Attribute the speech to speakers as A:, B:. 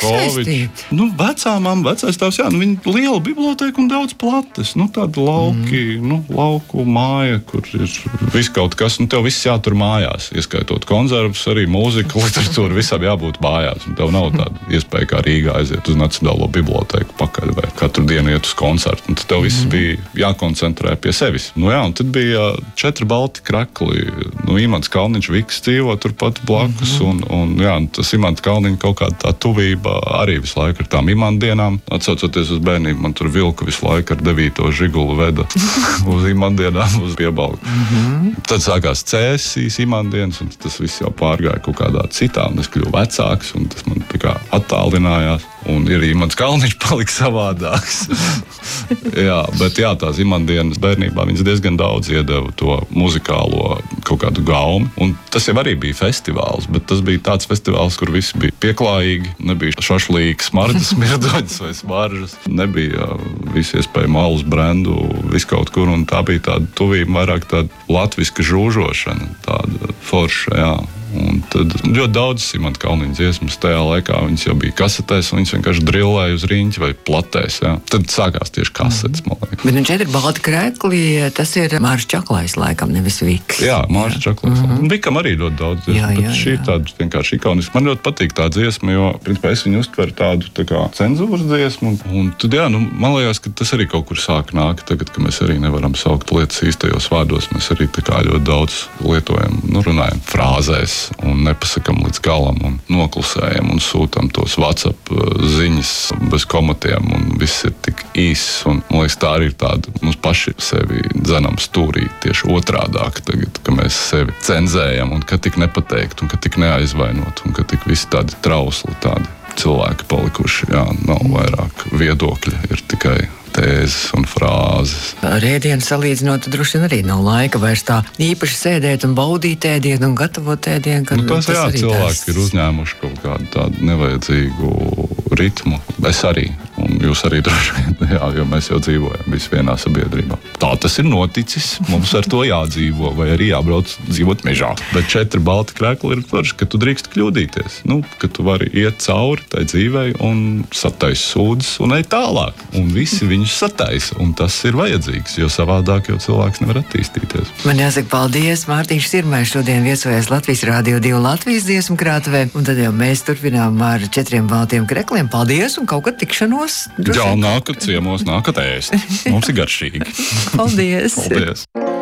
A: Šostakovičs.
B: Vecā mamma, vecais tēvs, viņa liela biblioteka un daudz plates. Tāda lauki, lauku māja, kur ir viss kaut kas. Tev viss jātur mājās, ieskaitot konzervus, arī mūzika, literatūra, visam jābūt mājās. Tev nav tāda iespēja kā Rīgā aiziet uz Nacionālo biblioteku pakaļ vai katru dienu iet uz koncertu. Tad tev viss bija jākoncentrē pie sevis. Un tad bija 4 balti krekli. Imants Kalniņš, Viks dzīvo turpat blakus. Tas Imants Kalniņš kaut kāda tā tuvība arī visu laiku ar tām imantdienām. Atsaucoties uz bērnību, man tur vilku visu laiku ar 9. Žigulu veda uz imantdienām, uz piebalgu. Tad sākās cēsīs imantdienas, un tas viss jau pārgāja kaut kādā citā. Es kļuvu vecāks, un tas man tā kā attālinājās. Un arī Imants Kalniņš palika savādāks. bet tās imantdienas bērnībā viņas diezgan daudz iedeva to muzikālo kaut kādu gaumi. Un tas jau arī bija festivāls, bet tas bija tāds festivāls, kur visi bija pieklājīgi. Nebija šašlīks, smardas, mirdoņas vai smaržas. Nebija visi iespējami alus brendu, visu kaut kur. Un tā bija tāda tuvība, vairāk tāda latviska žūžošana, tāda forša, Un tad ļoti daudz Imanta Kalniņa dziesmas tajā laikā viņas jau bija kasetēs, un viņas vienkārši drillēja uz riņķi vai platēs. Tad sākās tieši kasetes, man liekas.
A: Bet 4 balti krekli, tas ir Māris Čaklais laikam, nevis Viks.
B: Jā, Māris Čaklais. Vikam arī ļoti daudz dziesmu, bet šī ir tāda vienkārši ikoniska. Man ļoti patīk tā dziesma, jo, principā, es viņu uztveru tādu tā kā cenzūras dziesmu. Un tad, man liekas, ka tas arī kaut kur sāk nākt. Tagad, ka mēs arī nevaram saukt lietas īstajos vārdos, mēs arī tā kā ļoti daudz lietojam, runājam frāzēs. Un nepasakām līdz galam, un noklusējam, un sūtām tos WhatsApp ziņas bez komatiem, un viss ir tik īss. Un, man liekas, tā arī ir tāda, mums paši sevi dzenam stūrī tieši otrādāk tagad, ka mēs sevi cenzējam, un ka tik nepateikt, un ka tik neaizvainot, un ka tik visi tādi trausli, tādi cilvēki palikuši, nav vairāk viedokļi, ir tikai tēzes un frāzes.
A: Rēdienu salīdzinot, droši vien arī nav laika vairs tā īpaši sēdēt un baudīt ēdienu un gatavot ēdienu.
B: Tas cilvēki ir uzņēmuši kaut kādu tādu nevajadzīgu ritmu. Es arī, un jūs arī droši vien, jo mēs jau dzīvojam visi vienā sabiedrībā. Tā tas ir noticis, mums ar to jādzīvo, vai arī jābrauc dzīvot mežā. Bet 4 balti krekli ir forši, ka tu drīkst kļūdīties. Ka tu vari iet cauri tai dzīvei un sataisi sūdzes un ej tālāk. Un visi viņus sataisa, un tas ir vajadzīgs, jo savādāk jau cilvēks nevar attīstīties.
A: Man jāsaka paldies, Mārtiņš Sirmais šodien viesojas Latvijas Rādio 2 Latvijas dziesmu krātuvē, un tad jau mēs turpinām ar 4 baltiem krekliem. Paldies, un kaut kad tikšanos.
B: Jā, nākat ciemos, nākat ēst. Mums ir garšīgi.
A: Paldies.
B: Paldies.